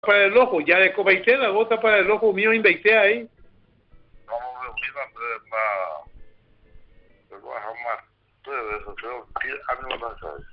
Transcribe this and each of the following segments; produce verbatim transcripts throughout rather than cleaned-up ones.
para el ojo, ya de cobaité la gota para el ojo mío inveité ahí. Vamos a reunir la pero jamás ustedes eso creo que años atrás.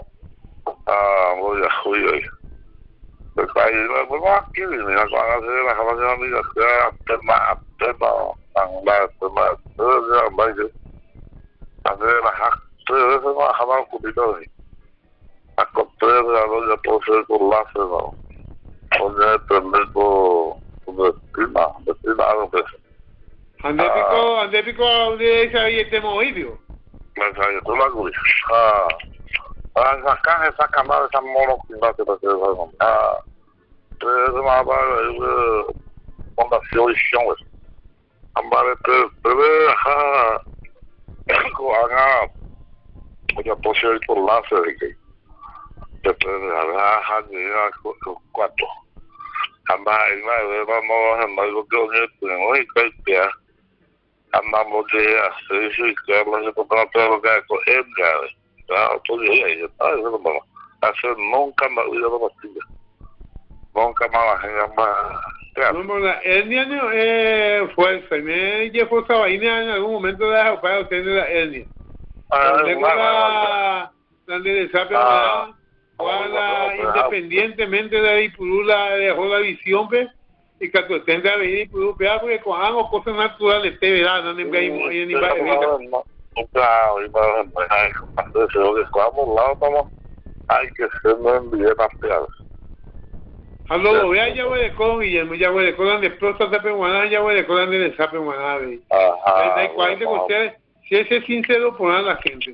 Ah, voy a jugar. Pues ahí lo vamos aquí, mira, cuando hace la jamás de la vida, sea tema, tema, angla, tema, todo ya más que hacer la hack, todo eso no jamás ocurrido ahí. A comprar la loya por ser con láser, no. Oye, tener por destina, destina algo que Ande pico, ande pico de esa ahí este movido. me salió toda la guía. Ah, ah, esa caja, esa camada, esa mono que va a ser esa no. Ah, entonces más para fundación y shows. Ambare te te ja ko anga oye por ser por láser que te puede ha ha ya cuatro. Amba ina de vamos a más lo que oye, hoy que ya andamos de hacer eso y que vamos a comprar todo lo que con Edgar. Ah, todo día ya está, eso no vamos a hacer nunca más vida de pastilla. Nunca más la más. No, pero la hernia no es fuerza. Me llevo esa vaina en algún momento de para obtener la hernia. Ah, la la de Sapia independientemente de la dipurula dejó la visión, pues, y que tú tengas a venir por porque cojamos cosas naturales, te verás, no ni ni va claro, y para entonces lo que estamos lado vamos hay que ser muy bien apeados. Aló, lo vea ya voy de con Guillermo, ya voy de con de próstata peruana, ya voy de con de sape guanabe. Ajá. Hay cuarenta con ustedes, si ese es sincero por la gente.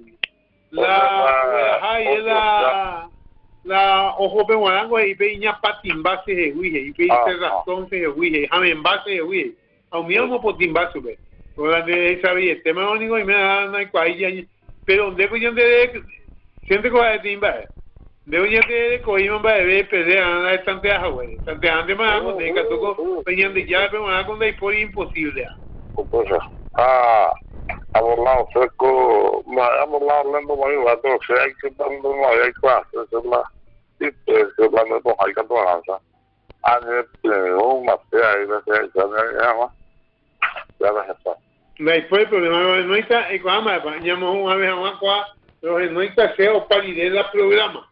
La hay la la ojo peruango y peña patimbase de huije, y peña razón de huije, jamen base de huije. A mí mismo por timbase, ve. Por la de esa vía, este me único y me da no hay cuailla, pero donde coño de siente con la timba. De hoy te cogimos para ver pelea a esta anteaja, güey. Tante antes más con de que tocó venían de ya pero más con de por imposible. Pues ah, hablando seco, hemos hablando muy rato, o sea, hay que dando no hay clases, es la y pues hablando con hay que tomarla. Año un más ahí de que ya me llama. Ya la está. No hay problema, no está, y cuando me llamamos una vez a una cuá, pero no hay que hacer o palidez la programa.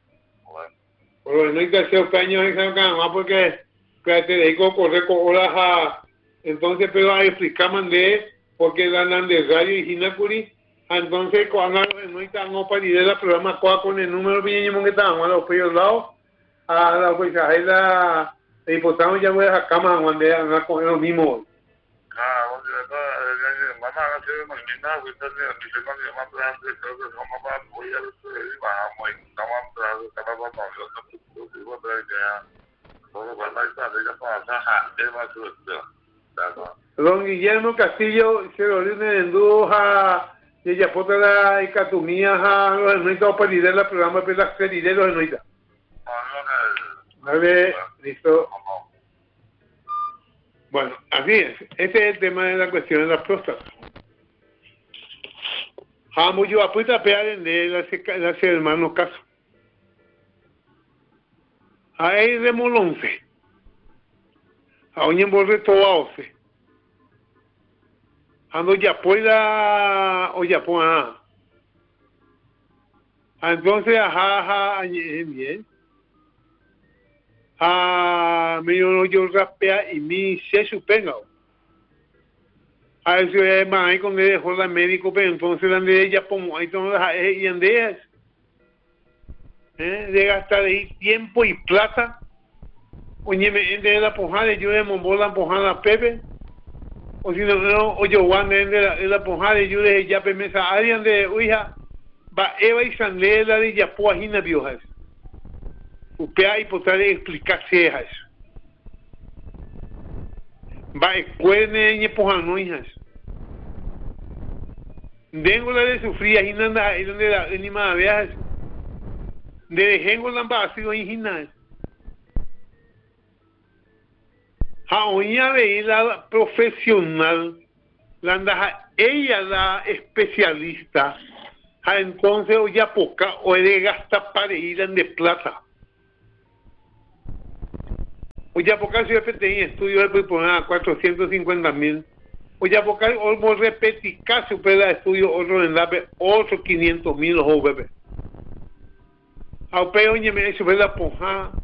Pero no hay que hacer caños en San Canamá porque te dedico a correr con horas a... Entonces, pero a explicar de porque la andan de radio y Hinacuri. Entonces, cuando no hay que palidez la programa con el número bien que estaban a los pelos lados, a la paisaje la hipotamos ya voy a la cama donde andan a coger lo mismo. Ah, oye, mamá, no sé, no hay nada, que está ni se no ni más grande, creo que somos más voy a ver si bajamos y estamos atrás, estamos atrás, yo digo que ya, todo cuando hay tarde, ya pasa, ja, es más suerte. Don Guillermo Castillo se lo viene en Duja, y ella puede la icatumía, ja, los enuitas para liderar el programa de las seriedades los enuitas. Vale, listo. Bueno, así es. Ese es el tema de la cuestión de la próstata. Vamos yo a puta pear en él hace hermano caso. Ahí de molonce. A un emborre todo oce. Ando ya pueda o ya pueda. Entonces, ajá, ajá, bien. Ah, me yo yo rapea y mi se supenga. A eso es más ahí con el dejó la médico, pero entonces la de ella como ahí todas las y andeas. Eh, de gastar ahí tiempo y plata. Oye, me de la pojada, yo de mombo la pojada Pepe. O si no, no, o yo van de la, de la pojada, yo de ya mesa área de uija, va Eva y Sandé la de ya poajina biojas. Usted ahí podrá explicarse eso. Va escuela y pojano hijas. Dengo la de sufrir ahí nada ahí donde la anima veas. De jengo la base y hinas. A oña ve la profesional la anda ella la especialista. A entonces o ya poca o de gasta para ir de plata. Oye, porque si F T I estudio de poner a cuatrocientos cincuenta mil. Oye, porque olmo repeti casi peda estudio otro en la otro quinientos mil o bebé. A pe oye me hizo peda poja.